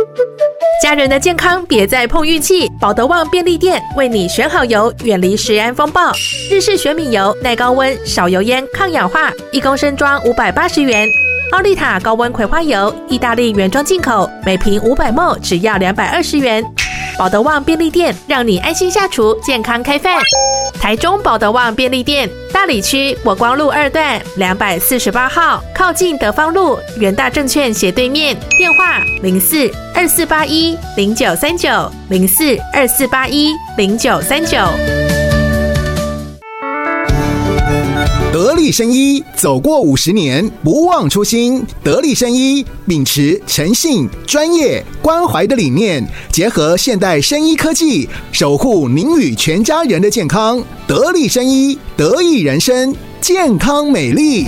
家人的健康别再碰运气，保德旺便利店为你选好油，远离食安风暴。日式玄米油，耐高温，少油烟，抗氧化，1公升装580元。奥利塔高温葵花油，意大利原装进口，每瓶500ml只要220元。保德旺便利店让你安心下厨，健康开饭。台中保德旺便利店，大里区国光路2段248号，靠近德芳路元大证券斜对面，电话04-2481-0939 04-2481-0939。 得力生医走过50年，不忘初心。得力生医秉持诚信、专业、关怀的理念，结合现代生医科技，守护您与全家人的健康。得力生医，得益人生，健康美丽。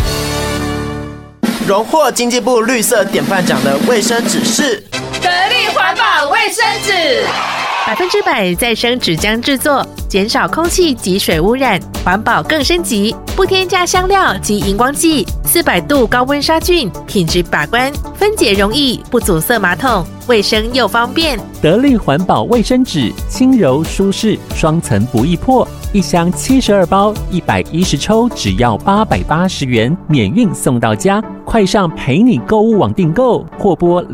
荣获经济部绿色典范奖的卫生纸是得力环保卫生纸 ，100%再生纸浆制作，减少空气及水污染，环保更升级，不添加香料及荧光剂，400度高温杀菌，品质把关，分解容易，不阻塞马桶，卫生又方便。 得力环保卫生纸，轻柔舒适，双层不易破，一箱72包，110抽，只要880元，免运送到家。快上陪你购物网订购，或拨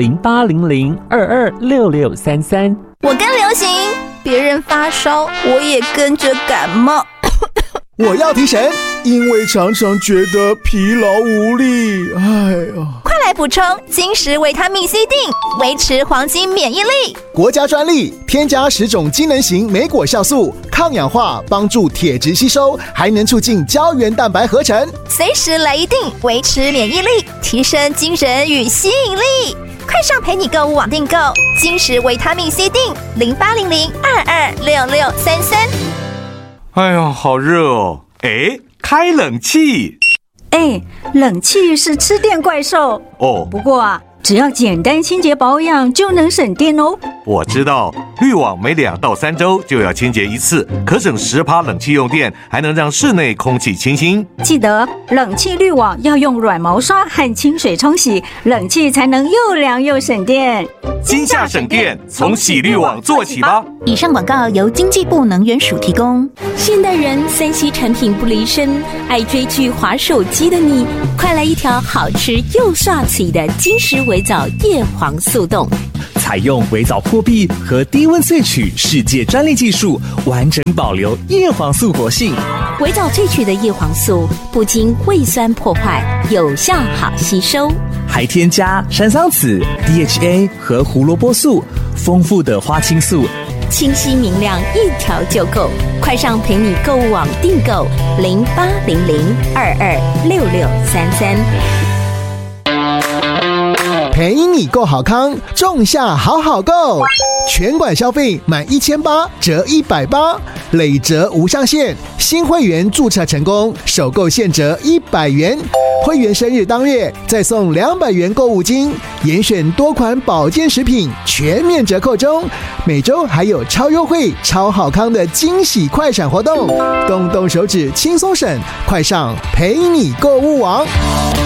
0800226633。 我跟流行，别人发烧，我也跟着感冒。 我要提神，因为常常觉得疲劳无力。 快来补充金石维他命 C 锭，维持黄金免疫力。 国家专利，添加10种机能型莓果酵素，抗氧化，帮助铁质吸收，还能促进胶原蛋白合成。 随时来一锭，维持免疫力，提升精神与吸引力。快上陪你购物网订购金石维他命 C 锭，0800226633。 哎呀，好热哦！哎，开冷气。 冷气是吃电怪兽哦。 不过只要简单清洁保养就能省电哦。 我知道，滤网每2到3周就要清洁一次，可省10%冷气用电，还能让室内空气清新。 记得冷气滤网要用软毛刷和清水冲洗，冷气才能又凉又省电。 今夏省电，从洗滤网做起吧。 以上广告由经济部能源署提供。 现代人3C 产品不离身，爱追剧滑手机的你，快来一条好吃又刷起的金石微藻叶黄素冻。 采用微藻破壁和低温萃取世界专利技术，完整保留叶黄素活性。 微藻萃取的叶黄素不经胃酸破坏，有效好吸收， 还添加山桑子、DHA 和胡萝卜素，丰富的花青素， 清晰明亮，一条就够。快上陪你购物网订购0800226633。 陪你购好康，仲夏好好购，全馆消费满1800折180，累折无上限。新会员注册成功，首购现折100元。会员生日当月再送200元购物金，严选多款保健食品全面折扣中。每周还有超优惠、超好康的惊喜快闪活动，动动手指轻松省，快上陪你购物网。